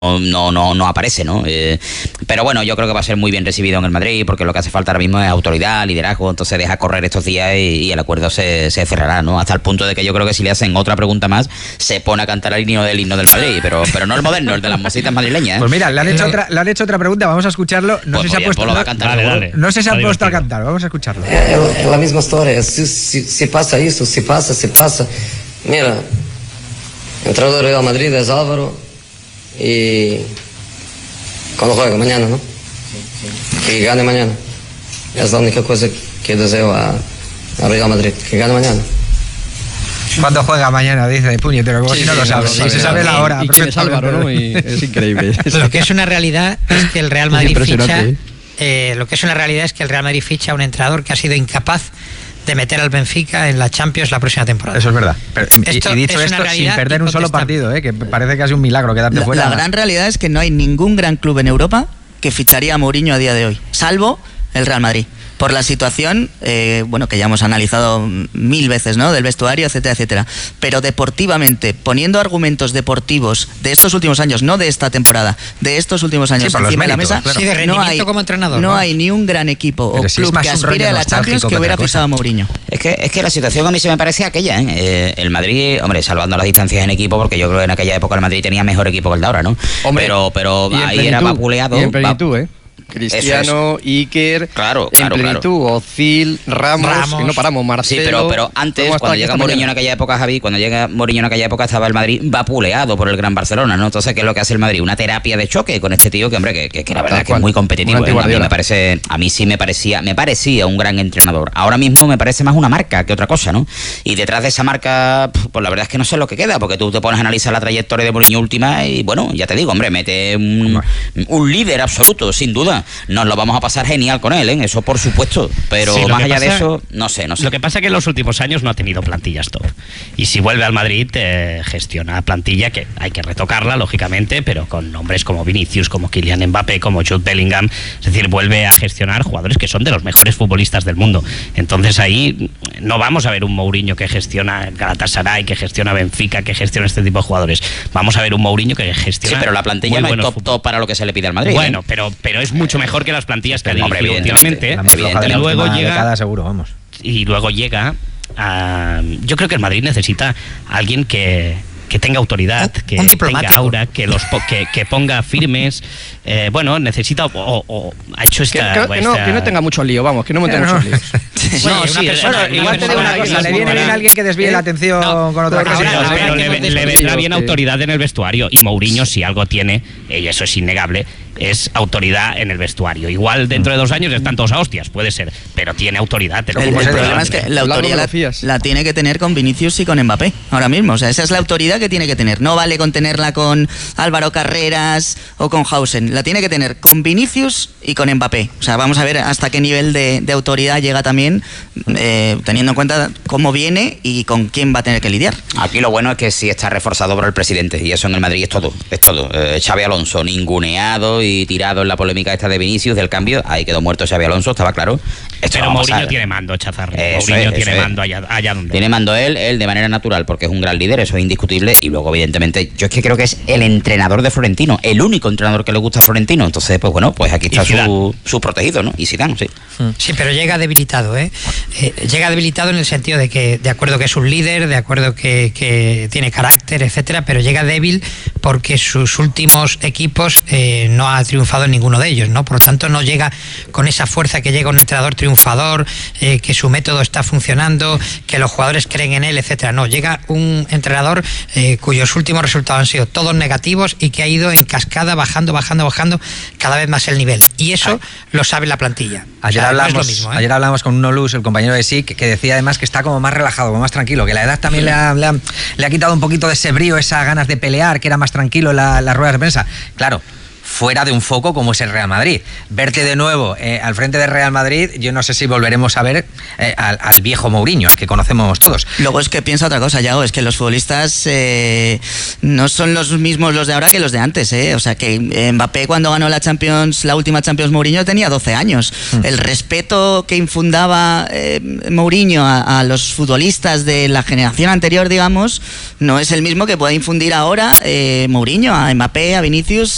no aparece, ¿no? Pero bueno, yo creo que va a ser muy bien recibido en el Madrid, porque lo que hace falta ahora mismo es autoridad, liderazgo. Entonces deja correr estos días y el acuerdo se cerrará, ¿no? Hasta el punto de que yo creo que si le hacen otra pregunta más, se pone a cantar el himno del Madrid, pero no el moderno, el de las mositas madrileñas, ¿eh? Pues mira, le han hecho otra pregunta, vamos a escucharlo. No sé si se ha puesto a cantar. No sé si se ha puesto a cantar, vamos a escucharlo. Es la misma historia, si pasa eso, si pasa. Mira, el entrenador de Real Madrid es Álvaro. Y cuando juega mañana, ¿no? Que gane mañana. Es la única cosa que deseo a Real Madrid, que gane mañana. Cuando juega mañana, dice, puñetero, como si no lo sabe. Y se sabe la hora. Y quién es Álvaro, ¿no? Y es increíble. Lo que es una realidad es que el Real Madrid ficha a un entrenador que ha sido incapaz de meter al Benfica en la Champions la próxima temporada. Eso es verdad. Pero, y dicho esto, sin perder un solo partido, que parece casi un milagro quedarte fuera. La gran realidad es que no hay ningún gran club en Europa que ficharía a Mourinho a día de hoy, salvo el Real Madrid. Por la situación, que ya hemos analizado 1000 veces, ¿no? Del vestuario, etcétera, etcétera. Pero deportivamente, poniendo argumentos deportivos de estos últimos años, no de esta temporada, de estos últimos años encima de la mesa, claro. Sí, de rendimiento como entrenador. No hay ni un gran equipo o club que aspire a la Champions que hubiera fichado a Mourinho. Es que la situación a mí se me parece aquella, ¿eh? El Madrid, hombre, salvando las distancias en equipo, porque yo creo que en aquella época el Madrid tenía mejor equipo que el de ahora, ¿no? Hombre, pero ahí era vapuleado. Y en plenitud, Cristiano, Iker, en plenitud, Ozil, Ramos, que no paramos, Marcelo. Sí, pero antes, cuando llega Mourinho en aquella época, Javi, estaba el Madrid vapuleado por el Gran Barcelona, ¿no? Entonces, ¿qué es lo que hace el Madrid? Una terapia de choque con este tío que, hombre, que la verdad que es muy competitivo. A mí sí me parecía un gran entrenador. Ahora mismo me parece más una marca que otra cosa, ¿no? Y detrás de esa marca, pues la verdad es que no sé lo que queda, porque tú te pones a analizar la trayectoria de Mourinho última y, bueno, ya te digo, hombre, mete un líder absoluto, sin duda. Nos lo vamos a pasar genial con él, eso por supuesto, pero sí, más allá de eso, no sé. Lo que pasa es que en los últimos años no ha tenido plantillas top, y si vuelve al Madrid gestiona plantilla que hay que retocarla, lógicamente, pero con nombres como Vinicius, como Kylian Mbappé, como Jude Bellingham, es decir, vuelve a gestionar jugadores que son de los mejores futbolistas del mundo. Entonces ahí no vamos a ver un Mourinho que gestiona Galatasaray, que gestiona Benfica, que gestiona este tipo de jugadores. Vamos a ver un Mourinho que gestiona... Sí, pero la plantilla no es top para lo que se le pide al Madrid. Bueno, pero es mucho mejor que las plantillas que ha dirigido últimamente. Y luego llega a... Yo creo que el Madrid necesita a alguien que tenga autoridad, que tenga aura, que ponga firmes. Necesita o ha hecho esta... Que no tenga mucho lío, vamos, que no monte muchos líos. Igual te digo una cosa, le viene bien a alguien que desvíe la atención con otra cosa. Pero le vendrá bien autoridad en el vestuario, y Mourinho, si algo tiene, y eso es innegable, es autoridad en el vestuario. Igual dentro de 2 años están todos a hostias, puede ser, pero tiene autoridad. El problema es que la autoridad la tiene que tener con Vinicius y con Mbappé ahora mismo. O sea, esa es la autoridad que tiene que tener. No vale con tenerla con Álvaro Carreras o con Hausen. La tiene que tener con Vinicius y con Mbappé. O sea, vamos a ver hasta qué nivel de autoridad llega también, teniendo en cuenta cómo viene y con quién va a tener que lidiar. Aquí lo bueno es que sí está reforzado por el presidente, y eso en el Madrid es todo. Xabi Alonso ninguneado y tirado en la polémica esta de Vinicius del cambio. Ahí quedó muerto Xabi Alonso, estaba claro. Pero Mourinho tiene mando, Chazarri. Mourinho tiene mando allá donde. Tiene mando él de manera natural, porque es un gran líder, eso es indiscutible. Y luego, evidentemente, yo es que creo que es el entrenador de Florentino, el único entrenador que le gusta a Florentino. Entonces, pues bueno, pues aquí está su protegido, ¿no? Y Zidane, sí. Sí, pero llega debilitado, llega debilitado en el sentido de que, de acuerdo que es un líder, de acuerdo que tiene carácter, etcétera, pero llega débil porque sus últimos equipos no ha triunfado en ninguno de ellos, ¿no? Por lo tanto, no llega con esa fuerza que llega un entrenador triunfador, que su método está funcionando, que los jugadores creen en él, etcétera. No, llega un entrenador cuyos últimos resultados han sido todos negativos y que ha ido en cascada bajando cada vez más el nivel. Y eso lo sabe la plantilla. Ayer hablábamos con Nolus, el compañero de SIC, que decía además que está como más relajado, como más tranquilo, que la edad también le ha quitado un poquito de ese brío, esas ganas de pelear, que era más tranquilo en las ruedas de prensa. Claro, fuera de un foco como es el Real Madrid. Verte de nuevo al frente del Real Madrid, yo no sé si volveremos a ver al viejo Mourinho, al que conocemos todos. Luego es que piensa otra cosa, Yago, es que los futbolistas no son los mismos los de ahora que los de antes, O sea, que Mbappé cuando ganó la última Champions Mourinho tenía 12 años. El respeto que infundaba Mourinho a los futbolistas de la generación anterior, digamos, no es el mismo que puede infundir ahora Mourinho a Mbappé, a Vinicius